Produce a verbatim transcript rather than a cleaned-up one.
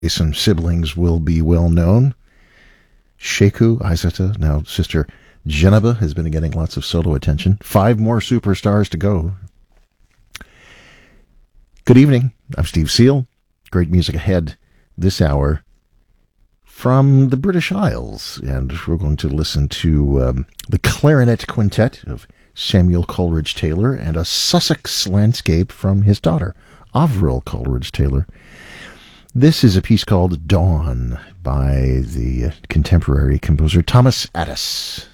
Some siblings will be well known. Sheku Aizata, now Sister Geneva, has been getting lots of solo attention. Five more superstars to go. Good evening. I'm Steve Seal. Great music ahead this hour from the British Isles. And we're going to listen to um, the Clarinet Quintet of Samuel Coleridge Taylor and a Sussex landscape from his daughter, Avril Coleridge Taylor. This is a piece called Dawn by the contemporary composer Thomas Addis.